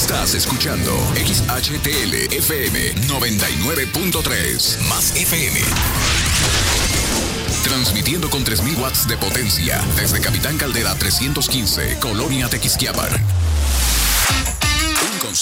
Estás escuchando XHTL FM 99.3 más FM. Transmitiendo con 3000 watts de potencia desde Capitán Caldera 315, Colonia Tequisquiapan.